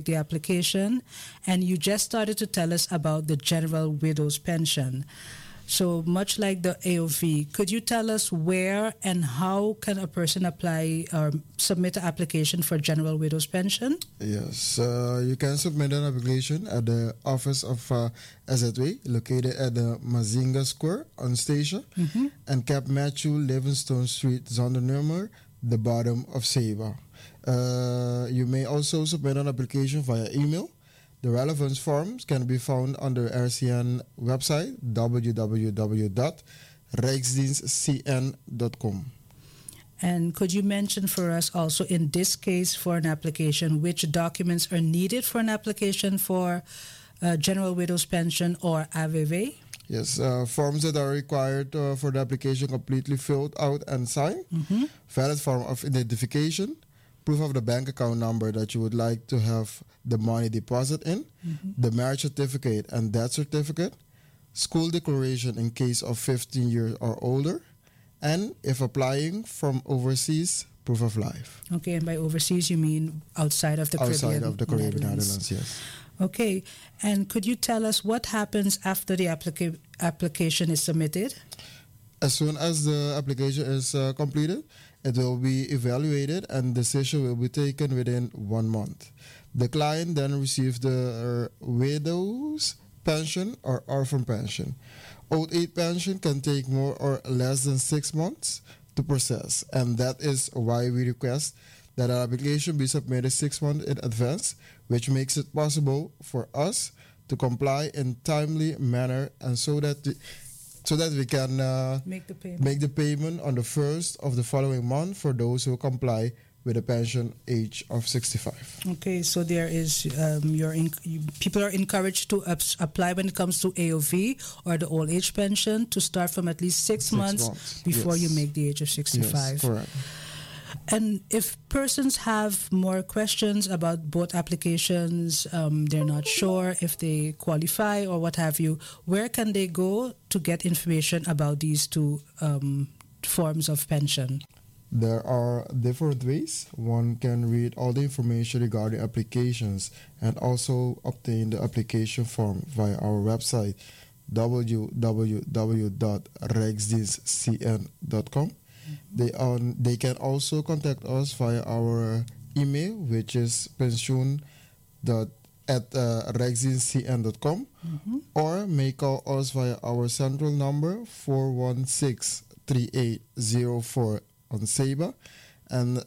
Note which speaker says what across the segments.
Speaker 1: the application, and you just started to tell us about the General Widow's Pension. So much like the AOV, could you tell us where and how can a person apply or submit an application for General Widow's Pension?
Speaker 2: Yes, you can submit an application at the office of SZW, located at the Mazinga Square on Station, and Cap Matthew Livingstone Street, Zondernemer, the bottom of Seba. You may also submit an application via email. The relevant forms can be found on the RCN website www.rijksdienstcn.com.
Speaker 1: And could you mention for us also in this case for an application which documents are needed for an application for General Widow's Pension or AVV?
Speaker 2: Yes, forms that are required for the application completely filled out and signed. Valid form of identification. Proof of the bank account number that you would like to have the money deposit in, the marriage certificate and death certificate, school declaration in case of 15 years or older, and if applying from overseas, proof of life.
Speaker 1: Okay, and by overseas you mean outside of the Caribbean?
Speaker 2: Outside of the Caribbean Netherlands, yes.
Speaker 1: Okay, and could you tell us what happens after the application is submitted?
Speaker 2: As soon as the application is completed, it will be evaluated and decision will be taken within 1 month. The client then receives the widow's pension or orphan pension. Old age pension can take more or less than 6 months to process, and that is why we request that an application be submitted 6 months in advance, which makes it possible for us to comply in timely manner and so that we can make the payment on the first of the following month for those who comply with the pension age of 65.
Speaker 1: Okay, so there is people are encouraged to apply when it comes to AOV or the old age pension to start from at least 6 months before you make the age of 65.
Speaker 2: Yes, correct.
Speaker 1: And if persons have more questions about both applications, they're not sure if they qualify or what have you, where can they go to get information about these two forms of pension?
Speaker 2: There are different ways. One can read all the information regarding applications and also obtain the application form via our website www.rijksdienstcn.com. They can also contact us via our email, which is pensioen@rijksdienstcn.com, or may call us via our central number 416-3804 on Seba and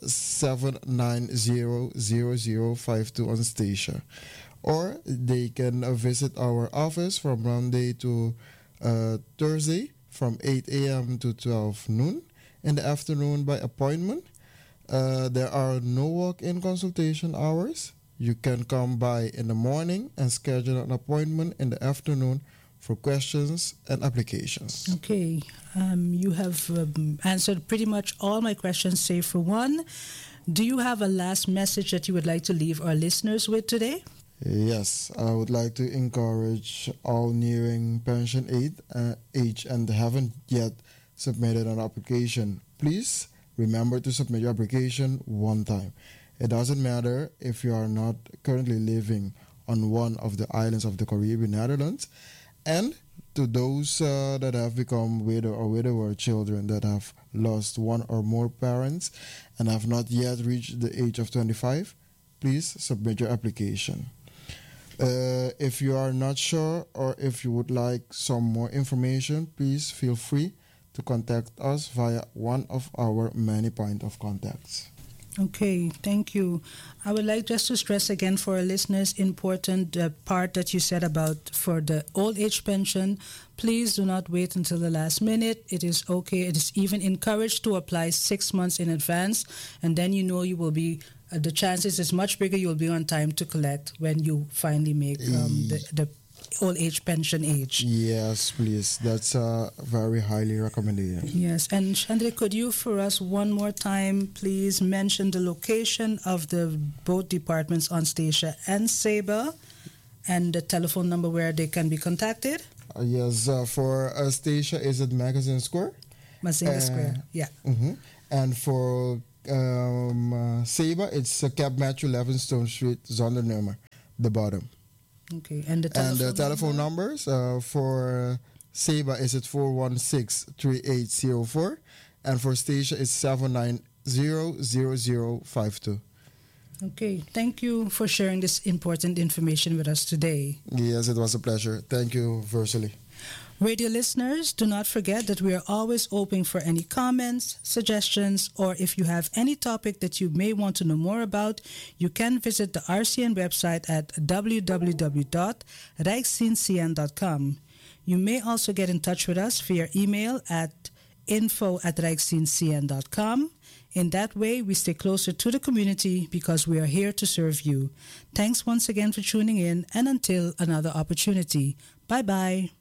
Speaker 2: 790-0052 on Statia. Or they can visit our office from Monday to Thursday from 8 a.m. to 12 noon. In the afternoon by appointment. There are no walk-in consultation hours. You can come by in the morning and schedule an appointment in the afternoon for questions and applications.
Speaker 1: Okay, you have answered pretty much all my questions save for one. Do you have a last message that you would like to leave our listeners with today?
Speaker 2: Yes, I would like to encourage all nearing pension age and haven't yet submitted an application. Please remember to submit your application one time. It doesn't matter if you are not currently living on one of the islands of the Caribbean Netherlands. And to those that have become widow or widower children that have lost one or more parents and have not yet reached the age of 25, please submit your application. If you are not sure or if you would like some more information, please feel free to contact us via one of our many point of contacts.
Speaker 1: Okay, thank you. I would like just to stress again for our listeners, important part that you said about for the old age pension. Please do not wait until the last minute. It is okay. It is even encouraged to apply 6 months in advance, and then you know you will be. The chances is much bigger. You will be on time to collect when you finally make the old age pension age.
Speaker 2: Yes, please. That's very highly recommended.
Speaker 1: Yes, and Chandra, could you for us one more time please mention the location of the both departments on Statia and Seba and the telephone number where they can be contacted?
Speaker 2: Yes, for Statia is at Magazine Square.
Speaker 1: Mazinga Square, yeah.
Speaker 2: And for Seba, it's Cap Matthew Livingstone Street, Zondernemer. the bottom.
Speaker 1: Okay, and the
Speaker 2: telephone numbers for Seba is it 416-3804, and for Stacia it's 790-0052.
Speaker 1: Okay, thank you for sharing this important information with us today.
Speaker 2: Yes, it was a pleasure. Thank you, Versely.
Speaker 1: Radio listeners, do not forget that we are always open for any comments, suggestions, or if you have any topic that you may want to know more about, you can visit the RCN website at www.rijkscncn.com. You may also get in touch with us via email at info@rijkscncn.com. In that way, we stay closer to the community because we are here to serve you. Thanks once again for tuning in, and until another opportunity. Bye-bye.